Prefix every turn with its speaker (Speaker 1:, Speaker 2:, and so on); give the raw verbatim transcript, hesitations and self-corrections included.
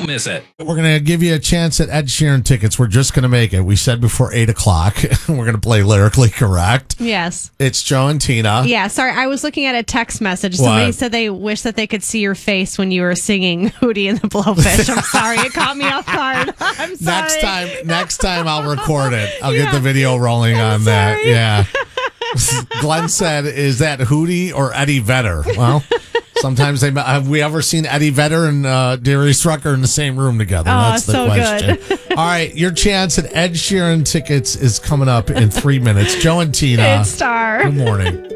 Speaker 1: Don't miss it.
Speaker 2: We're going to give you a chance at Ed Sheeran tickets. We're just going to make it. We said before eight o'clock. We're going to play Lyrically Correct.
Speaker 3: Yes.
Speaker 2: It's Joe and Tina.
Speaker 3: Yeah, sorry. I was looking at a text message. Somebody
Speaker 2: What?
Speaker 3: said they wish that they could see your face when you were singing Hootie and the Blowfish. I'm sorry. It caught me off guard. I'm sorry.
Speaker 2: Next time, next time I'll record it. I'll
Speaker 3: Yeah.
Speaker 2: get the video rolling
Speaker 3: I'm
Speaker 2: on that.
Speaker 3: sorry.
Speaker 2: Yeah. Glenn said, is that Hootie or Eddie Vedder? Well, sometimes they have we ever seen Eddie Vedder and uh, Darius Rucker in the same room together?
Speaker 3: Oh,
Speaker 2: That's the
Speaker 3: so
Speaker 2: question.
Speaker 3: good.
Speaker 2: All right, your chance at Ed Sheeran tickets is coming up in three minutes. Joe and Tina.
Speaker 3: It's Star.
Speaker 2: Good morning.